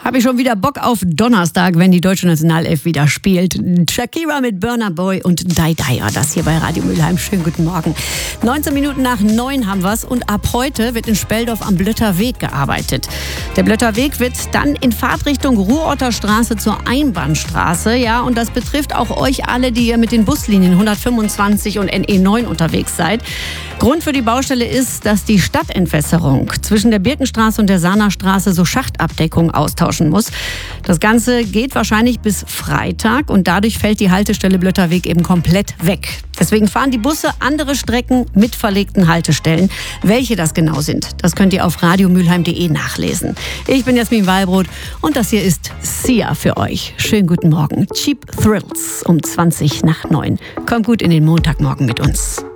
Habe ich schon wieder Bock auf Donnerstag, wenn die deutsche Nationalelf wieder spielt. Shakira mit Burna Boy und Dai Dai. Das hier bei Radio Mülheim. Schönen guten Morgen. 19 Minuten nach 9 haben wir's und ab heute wird in Speldorf am Blötter Weg gearbeitet. Der Blötter Weg wird dann in Fahrtrichtung Ruhrorter Straße zur Einbahnstraße. Ja, und das betrifft auch euch alle, die ihr mit den Buslinien 125 und NE9 unterwegs seid. Grund für die Baustelle ist, dass die Stadtentwässerung zwischen der Birkenstraße und der Sahnerstraße so Schachtabdeckung austauschen muss. Das Ganze geht wahrscheinlich bis Freitag und dadurch fällt die Haltestelle Blötterweg eben komplett weg. Deswegen fahren die Busse andere Strecken mit verlegten Haltestellen. Welche das genau sind, das könnt ihr auf radiomülheim.de nachlesen. Ich bin Jasmin Wallbrot und das hier ist Sia für euch. Schönen guten Morgen. Cheap Thrills um 20 nach 9. Kommt gut in den Montagmorgen mit uns.